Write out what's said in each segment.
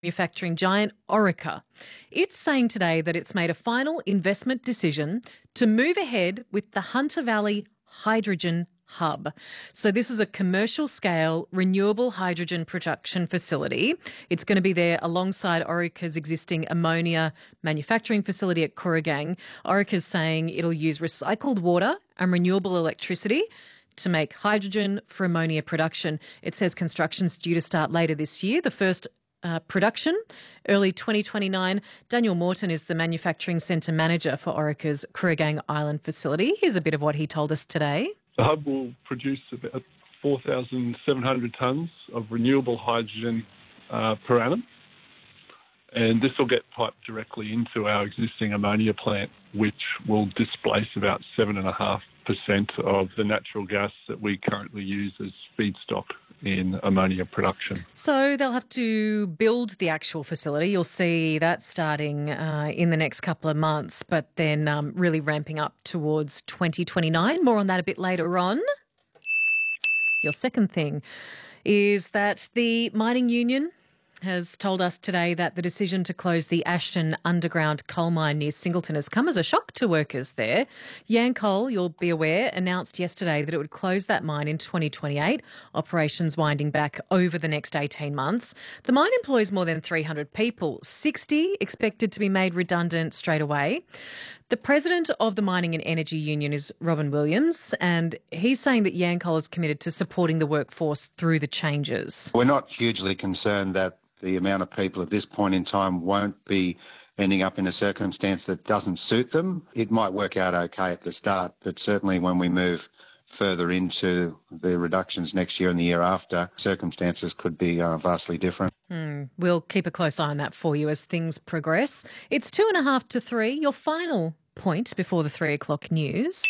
manufacturing giant Orica. It's saying today that it's made a final investment decision to move ahead with the Hunter Valley Hydrogen Hub. So this is a commercial scale renewable hydrogen production facility. It's going to be there alongside Orica's existing ammonia manufacturing facility at Kooragang. Orica's saying it'll use recycled water and renewable electricity to make hydrogen for ammonia production. It says construction's due to start later this year. The first production, early 2029. Daniel Morton is the manufacturing centre manager for Orica's Kooragang Island facility. Here's a bit of what he told us today. The hub will produce about 4,700 tonnes of renewable hydrogen per annum, and this will get piped directly into our existing ammonia plant, which will displace about 7.5% of the natural gas that we currently use as feedstock in ammonia production. So they'll have to build the actual facility. You'll see that starting in the next couple of months, but then really ramping up towards 2029. More on that a bit later on. Your second thing is that the mining union has told us today that the decision to close the Ashton underground coal mine near Singleton has come as a shock to workers there. Yancoal, you'll be aware, announced yesterday that it would close that mine in 2028, operations winding back over the next 18 months. The mine employs more than 300 people, 60 expected to be made redundant straight away. The president of the Mining and Energy Union is Robin Williams, and he's saying that Yancoal is committed to supporting the workforce through the changes. We're not hugely concerned that the amount of people at this point in time won't be ending up in a circumstance that doesn't suit them. It might work out okay at the start, but certainly when we move further into the reductions next year and the year after, circumstances could be vastly different. We'll keep a close eye on that for you as things progress. It's 2.5 to 3. Your final point before the 3 o'clock news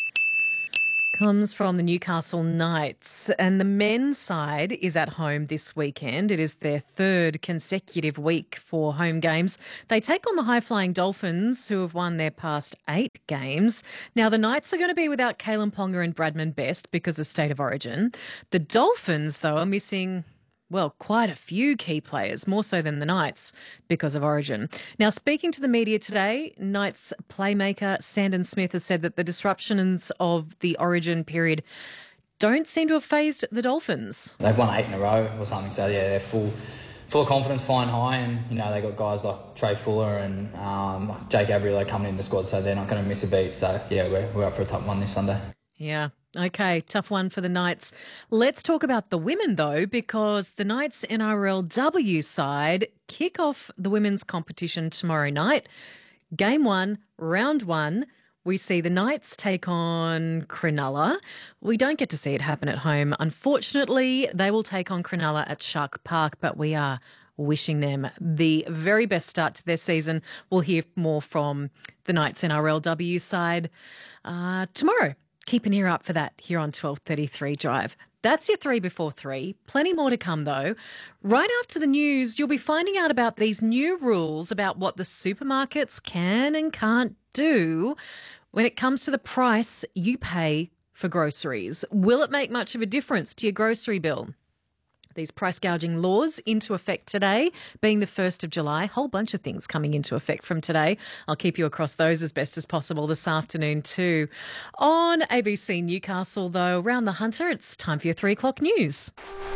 comes from the Newcastle Knights, and the men's side is at home this weekend. It is their third consecutive week for home games. They take on the high-flying Dolphins, who have won their past 8 games. Now, the Knights are going to be without Kalen Ponga and Bradman Best because of State of Origin. The Dolphins, though, are missing quite a few key players, more so than the Knights, because of Origin. Now, speaking to the media today, Knights playmaker Sandon Smith has said that the disruptions of the Origin period don't seem to have fazed the Dolphins. They've won 8 in a row or something, so yeah, they're full of confidence, flying high, and they got guys like Trey Fuller and Jake Abriello coming in the squad, so they're not going to miss a beat. So yeah, we're up for a top one this Sunday. Yeah. Okay, tough one for the Knights. Let's talk about the women, though, because the Knights NRLW side kick off the women's competition tomorrow night. Game 1, round 1, we see the Knights take on Cronulla. We don't get to see it happen at home. Unfortunately, they will take on Cronulla at Shark Park, but we are wishing them the very best start to their season. We'll hear more from the Knights NRLW side tomorrow. Keep an ear up for that here on 12:33 Drive. That's your 3 before 3. Plenty more to come, though. Right after the news, you'll be finding out about these new rules about what the supermarkets can and can't do when it comes to the price you pay for groceries. Will it make much of a difference to your grocery bill? These price gouging laws into effect today, being the 1st of July. Whole bunch of things coming into effect from today. I'll keep you across those as best as possible this afternoon too. On ABC Newcastle, though, around the Hunter, it's time for your 3 o'clock news.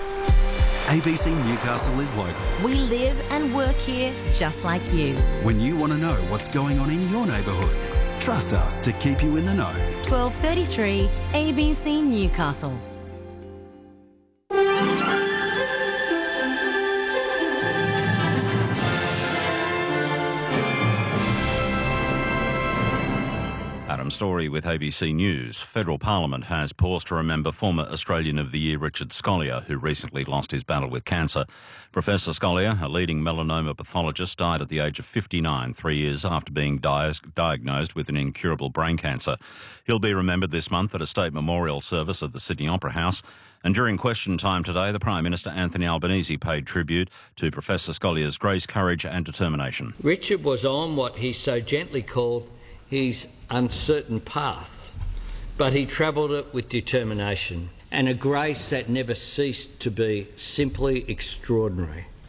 ABC Newcastle is local. We live and work here just like you. When you want to know what's going on in your neighbourhood, trust us to keep you in the know. 12:33 ABC Newcastle. Adam Story with ABC News. Federal Parliament has paused to remember former Australian of the Year Richard Scolyer, who recently lost his battle with cancer. Professor Scolyer, a leading melanoma pathologist, died at the age of 59, 3 years after being diagnosed with an incurable brain cancer. He'll be remembered this month at a state memorial service at the Sydney Opera House. And during question time today, the Prime Minister Anthony Albanese paid tribute to Professor Scolyer's grace, courage and determination. Richard was on what he so gently called his uncertain path, but he travelled it with determination and a grace that never ceased to be simply extraordinary.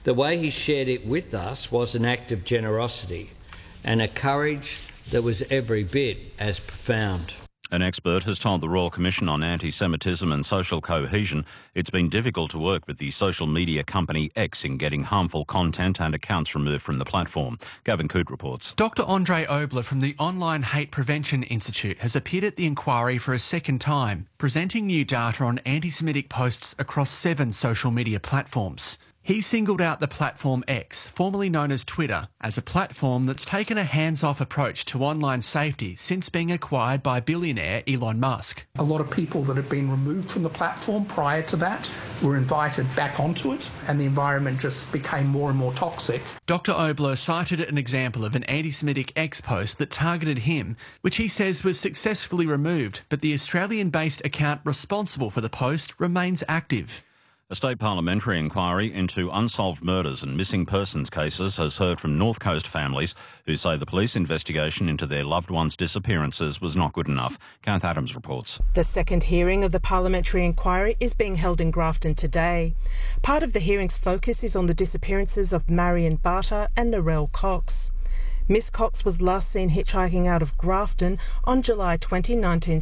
The way he shared it with us was an act of generosity and a courage that was every bit as profound. An expert has told the Royal Commission on Anti-Semitism and Social Cohesion it's been difficult to work with the social media company X in getting harmful content and accounts removed from the platform. Gavin Coote reports. Dr Andre Obler from the Online Hate Prevention Institute has appeared at the inquiry for a second time, presenting new data on anti-Semitic posts across 7 social media platforms. He singled out the platform X, formerly known as Twitter, as a platform that's taken a hands-off approach to online safety since being acquired by billionaire Elon Musk. A lot of people that had been removed from the platform prior to that were invited back onto it, and the environment just became more and more toxic. Dr Obler cited an example of an anti-Semitic X post that targeted him, which he says was successfully removed, but the Australian-based account responsible for the post remains active. A state parliamentary inquiry into unsolved murders and missing persons cases has heard from North Coast families who say the police investigation into their loved ones' disappearances was not good enough. Kath Adams reports. The second hearing of the parliamentary inquiry is being held in Grafton today. Part of the hearing's focus is on the disappearances of Marion Barter and Narelle Cox. Miss Cox was last seen hitchhiking out of Grafton on July 20,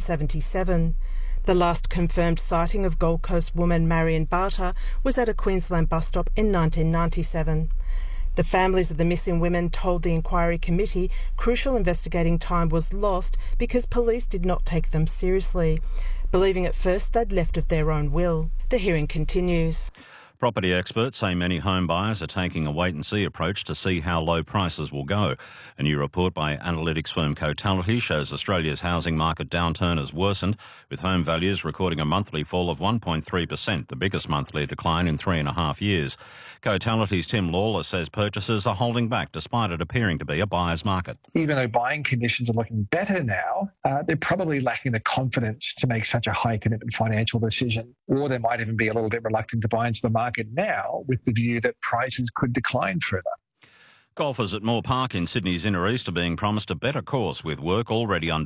1977. The last confirmed sighting of Gold Coast woman Marion Barter was at a Queensland bus stop in 1997. The families of the missing women told the inquiry committee crucial investigating time was lost because police did not take them seriously, believing at first they'd left of their own will. The hearing continues. Property experts say many home buyers are taking a wait-and-see approach to see how low prices will go. A new report by analytics firm Cotality shows Australia's housing market downturn has worsened, with home values recording a monthly fall of 1.3%, the biggest monthly decline in 3.5 years. Cotality's Tim Lawler says purchasers are holding back despite it appearing to be a buyer's market. Even though buying conditions are looking better now, they're probably lacking the confidence to make such a high commitment financial decision, or they might even be a little bit reluctant to buy into the market now with the view that prices could decline further. Golfers at Moore Park in Sydney's Inner East are being promised a better course with work already underway